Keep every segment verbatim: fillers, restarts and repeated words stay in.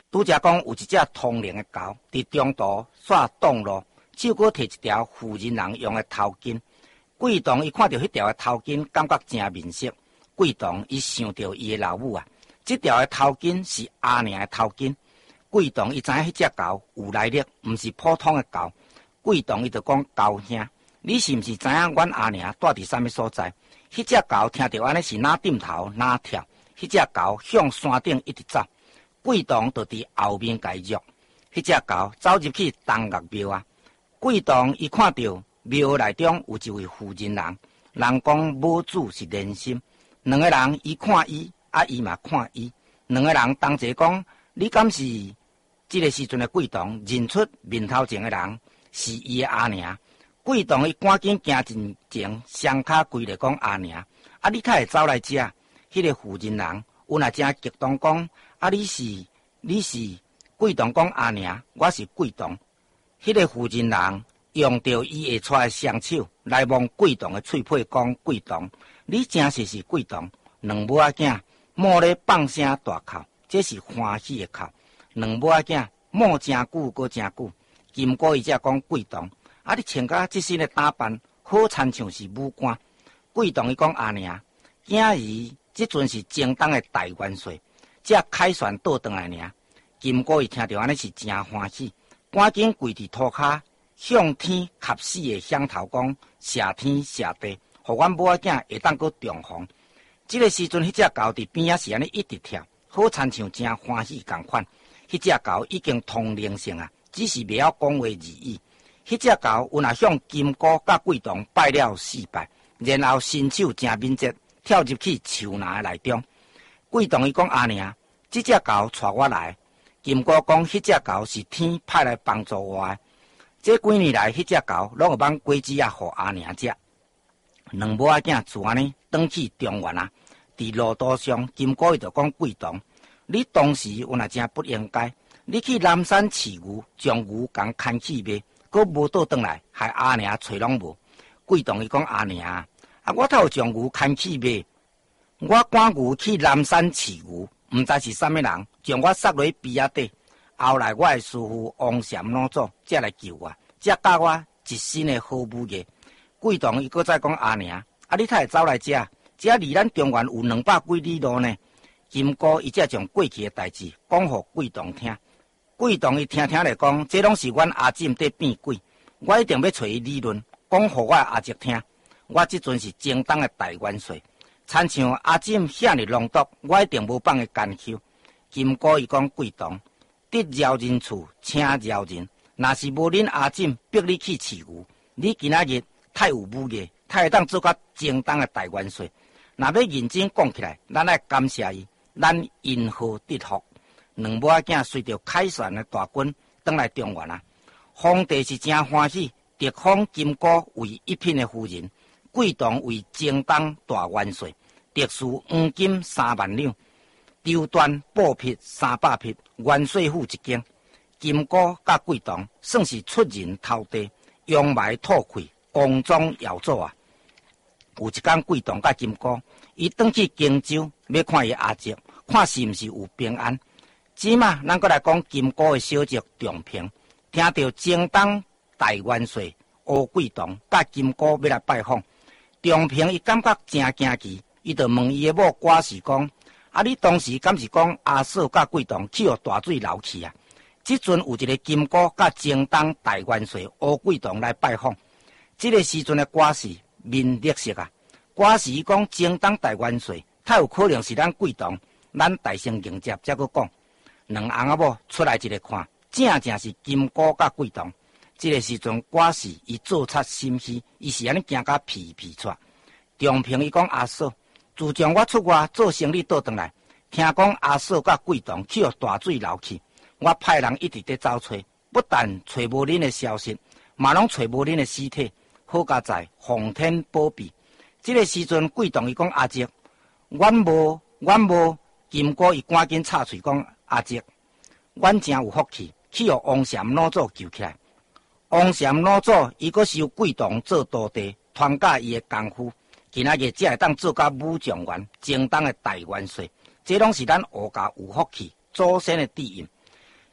拄则讲有一只通灵的猴，伫中途煞挡路，手佫摕一条妇人人用的头巾。贵堂伊看到迄条的头巾，感觉真面色。贵堂伊想到伊的老母啊，这条的头巾是阿娘的头巾。贵堂伊知影迄只猴有来历，毋是普通的猴。贵堂伊就讲猴兄，你是毋是知影阮阿娘住伫啥物所在？迄只猴听到安尼是哪点头哪跳，迄只猴向山顶一直走。贵堂就伫后面甲伊约，迄只猴走入去东岳庙啊。贵堂伊看到庙内中有一位妇人人，人讲母子是连心，两个人伊看伊，啊伊嘛看伊，两个人同齐讲，你敢是这个时阵的贵堂认出面头前的人是伊的阿娘。贵堂伊赶紧行进前，双脚跪咧讲阿娘，啊你才会走来遮？迄个妇人人有若真激动讲，啊你是你是贵堂讲阿娘，我是贵堂。迄个妇人人用着伊下带的双手来摸贵堂的喙皮，讲贵堂，你真实是贵堂。两母仔囝摸咧放声大哭，这是欢喜的哭。两母仔囝摸真久，搁真久。金哥伊才讲贵堂。啊！你穿甲这身的打扮，好亲像是武官。贵堂伊讲阿娘，囝儿即阵是正当的大元帅，才凯旋倒转来尔。金哥伊听到安尼是真欢喜，赶紧跪伫涂骹，向天磕死的响头讲：谢天谢地，互阮母仔囝会当搁重逢。这个时阵，迄只狗伫边仔是安尼一直跳，好亲像真欢喜共款。迄只狗已经通灵性啊，只是袂晓讲话而已。迄只狗有若向金哥甲贵堂拜了四拜，然后伸手真敏捷，跳入去树林内中。贵堂伊讲阿娘，这只狗带我来。金哥讲迄只狗是天派来帮助我的。这几年来，迄只狗拢有帮果子啊，互阿娘食。两母仔囝自安尼转去中原啊，伫路途上，金哥伊就讲贵堂，你当时有若真不应该，你去南山饲牛，将牛共牵去卖。佫无倒转来，害阿娘找拢无。贵堂伊讲阿娘啊，我头有将牛牵去卖，我赶牛去南山饲牛，毋知是啥物人将我塞落碑仔底。后来我的师父王禅老祖才来救我，才教我一身的好武艺。贵堂伊佫再讲阿娘，啊你才会走来遮？遮离咱中原有两百几里路呢。金哥伊才将过去的代志讲互贵堂听。贵堂伊听听来讲，这拢是阮阿姊在变鬼，我一定要找伊理论，讲互我阿叔听。我即阵是正当的大元帅，亲像阿姊遐尼弄毒，我一定无放的干休。金哥伊讲贵堂，得饶人处，请饶人。若是无恁阿姊逼你去饲牛，你今仔日太有武艺，太会当做甲正当的大元帅。若要认真讲起来，咱爱感谢伊，咱因祸得福。两母仔囝随着凯旋的大军转来中原啊，皇帝是真欢喜，特封金哥为一品的夫人，贵堂为正当大元帅，特殊黄金三万两，绸缎布匹三百匹，元帅府一间。金哥甲贵堂算是出人头地，阳霾吐气，光宗耀祖啊！有一天，贵堂甲金哥伊转去荆州，要看伊阿叔，看是毋是有平安。即嘛，咱搁来讲金哥的小叔重平，听到正当大元帅乌贵堂甲金哥要来拜访，重平伊感觉真惊奇，伊就问伊的某寡氏讲：啊，你当时敢是讲阿嫂甲贵堂去互大水流去啊？即阵有一个金哥甲正当大元帅乌贵堂来拜访，即、这个时阵的寡氏面绿色啊，寡氏伊讲正当大元帅，太有可能是咱贵堂，咱大声迎接，才搁讲。两翁仔某出来一个看，正正是金哥甲贵堂。这个时阵，寡氏伊做贼心虚，伊是安尼惊甲皮皮喘。重平伊讲阿嫂，自从我出外做生意倒转来，听讲阿嫂甲贵堂去互大水流去，我派人一直在找找，不但找无恁的消息，嘛拢找无恁的尸体。好佳在皇天保庇。这个时阵，贵堂伊讲阿叔，阮无，阮无。金哥伊赶紧插嘴讲。阿叔，阮真有福气，去互王禅老祖救起来。王禅老祖伊阁收贵堂做徒弟，传教伊的功夫，今仔日才会当做甲武状元，正当的大元帅。这拢是咱胡家有福气，祖先的底蕴。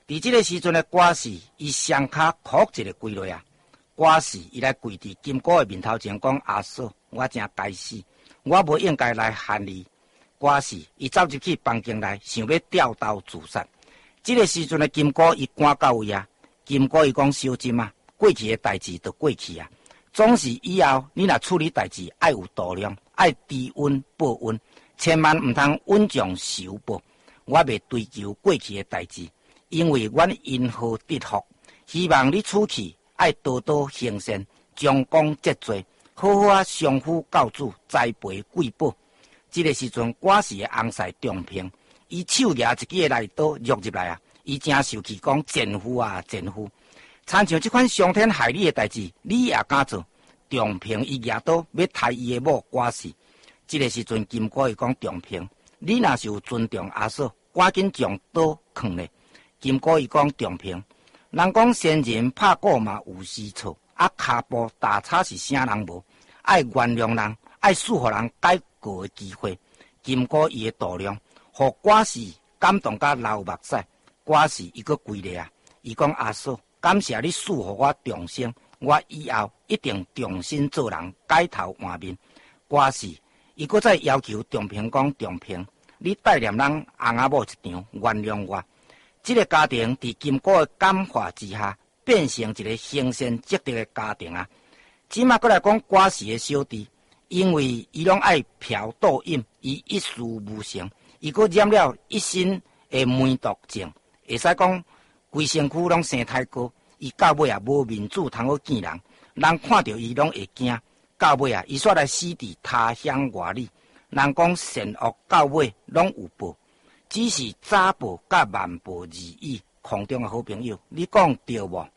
伫即个时阵的瓜氏，伊双骹哭一个跪落啊！瓜氏伊来跪伫金姑的面头前讲：阿嫂，我真该死，我无应该来害你。瓜氏伊走入去房间内，想要吊刀自杀。即个时阵的金姑伊赶到位啊！金姑伊讲：小金啊，过去的代志就过去啊。总是以后你若处理代志，爱有度量，爱知恩报恩，千万毋通恩将仇报。我袂追求过去的代志，因为阮因祸得福。希望你处去爱多多行善，将功折罪，好好啊相夫教子，栽培贵宝。这个时阵，我是个翁婿中平，伊手拿一支个来刀入入来啊！伊真受气，讲奸夫啊奸夫！参像这款伤天害理的代志，你也敢做？中平伊拿刀要杀伊的某寡氏。这个时阵，金姑伊讲：中平，你若是有尊重阿嫂，赶紧将刀放咧。金姑伊讲：中平，人讲先人拍鼓嘛有时错，啊骹步打叉是啥人无？爱原谅人，爱赐予人改过的机会。金姑伊的度量，互寡氏感动甲流目屎。寡氏伊个跪咧啊！伊讲：阿嫂，感谢你赐予我重生，我以后一定重新做人，改头换面。寡氏伊搁再要求中平讲：中平，你带念咱翁仔某一场，原谅我。这个家庭伫金姑的感化之下，变成一个行善积德的家庭啊！即马过来讲寡氏的小弟，因为伊拢爱嫖赌饮，伊一事无成，伊搁染了一身的梅毒症，会使讲规身躯拢生太高，伊到尾也无面子通好见人，人看到伊拢会惊。到尾啊，伊煞来死伫他乡外里，人讲善恶到尾拢有报。只是早报甲晚报而已，空中的好朋友，你讲对无？